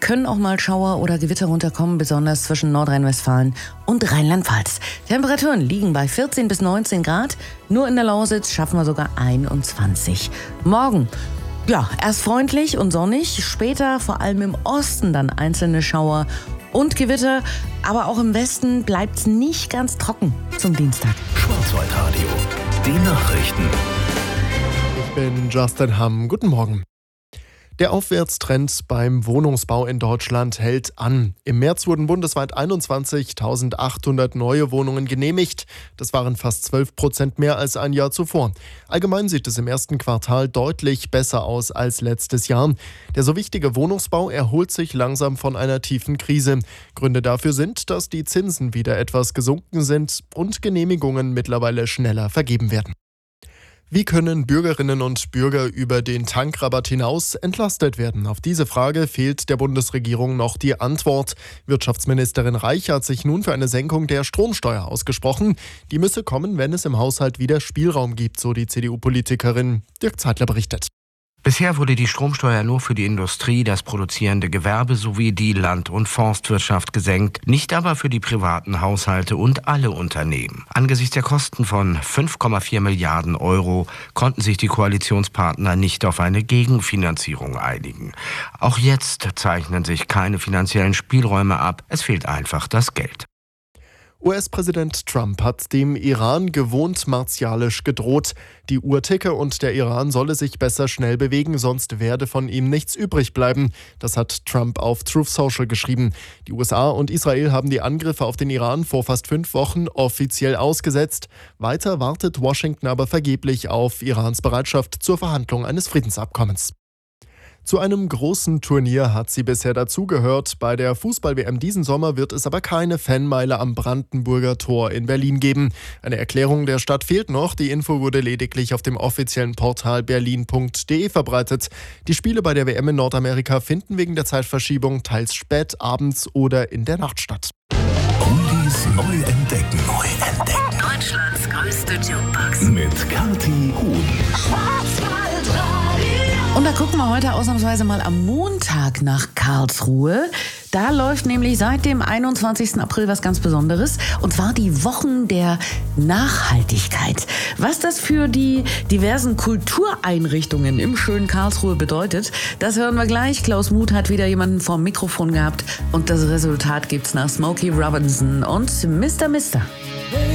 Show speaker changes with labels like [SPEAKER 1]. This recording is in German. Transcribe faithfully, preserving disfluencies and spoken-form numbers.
[SPEAKER 1] können auch mal Schauer oder Gewitter runterkommen, besonders zwischen Nordrhein-Westfalen und Rheinland-Pfalz. Temperaturen liegen bei vierzehn bis neunzehn Grad. Nur in der Lausitz schaffen wir sogar einundzwanzig. Morgen, ja, erst freundlich und sonnig, später vor allem im Osten dann einzelne Schauer und Gewitter. Aber auch im Westen bleibt es nicht ganz trocken zum Dienstag.
[SPEAKER 2] Schwarzwaldradio, die Nachrichten.
[SPEAKER 3] Ich bin Justin Hamm. Guten Morgen. Der Aufwärtstrend beim Wohnungsbau in Deutschland hält an. Im März wurden bundesweit einundzwanzigtausendachthundert neue Wohnungen genehmigt. Das waren fast zwölf Prozent mehr als ein Jahr zuvor. Allgemein sieht es im ersten Quartal deutlich besser aus als letztes Jahr. Der so wichtige Wohnungsbau erholt sich langsam von einer tiefen Krise. Gründe dafür sind, dass die Zinsen wieder etwas gesunken sind und Genehmigungen mittlerweile schneller vergeben werden. Wie können Bürgerinnen und Bürger über den Tankrabatt hinaus entlastet werden? Auf diese Frage fehlt der Bundesregierung noch die Antwort. Wirtschaftsministerin Reich hat sich nun für eine Senkung der Stromsteuer ausgesprochen. Die müsse kommen, wenn es im Haushalt wieder Spielraum gibt, so die C D U-Politikerin. Dirk Zeitler berichtet.
[SPEAKER 4] Bisher wurde die Stromsteuer nur für die Industrie, das produzierende Gewerbe sowie die Land- und Forstwirtschaft gesenkt, nicht aber für die privaten Haushalte und alle Unternehmen. Angesichts der Kosten von fünf Komma vier Milliarden Euro konnten sich die Koalitionspartner nicht auf eine Gegenfinanzierung einigen. Auch jetzt zeichnen sich keine finanziellen Spielräume ab, es fehlt einfach das Geld.
[SPEAKER 3] U S-Präsident Trump hat dem Iran gewohnt martialisch gedroht. Die Uhr ticke und der Iran solle sich besser schnell bewegen, sonst werde von ihm nichts übrig bleiben. Das hat Trump auf Truth Social geschrieben. Die U S A und Israel haben die Angriffe auf den Iran vor fast fünf Wochen offiziell ausgesetzt. Weiter wartet Washington aber vergeblich auf Irans Bereitschaft zur Verhandlung eines Friedensabkommens. Zu einem großen Turnier hat sie bisher dazugehört. Bei der Fußball-W M diesen Sommer wird es aber keine Fanmeile am Brandenburger Tor in Berlin geben. Eine Erklärung der Stadt fehlt noch. Die Info wurde lediglich auf dem offiziellen Portal berlin punkt de verbreitet. Die Spiele bei der W M in Nordamerika finden wegen der Zeitverschiebung teils spät abends oder in der Nacht statt.
[SPEAKER 2] Oldies neu entdecken. Neu entdecken.
[SPEAKER 5] Deutschlands größte Jukebox.
[SPEAKER 2] Mit Kathi Huhn.
[SPEAKER 1] Und da gucken wir heute ausnahmsweise mal am Montag nach Karlsruhe. Da läuft nämlich seit dem einundzwanzigsten April was ganz Besonderes. Und zwar die Wochen der Nachhaltigkeit. Was das für die diversen Kultureinrichtungen im schönen Karlsruhe bedeutet, das hören wir gleich. Klaus Muth hat wieder jemanden vorm Mikrofon gehabt. Und das Resultat gibt's nach Smokey Robinson und Mister Mister